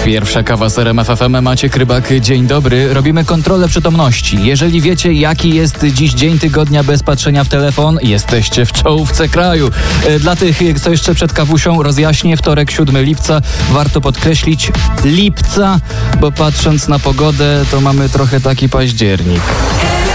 Pierwsza kawa z RMF FM. Maciek Rybak, dzień dobry. Robimy kontrolę przytomności. Jeżeli wiecie, jaki jest dziś dzień tygodnia bez patrzenia w telefon, jesteście w czołówce kraju. Dla tych, co jeszcze przed kawusią, rozjaśnię. Wtorek, 7 lipca. Warto podkreślić lipca, bo patrząc na pogodę, to mamy trochę taki październik.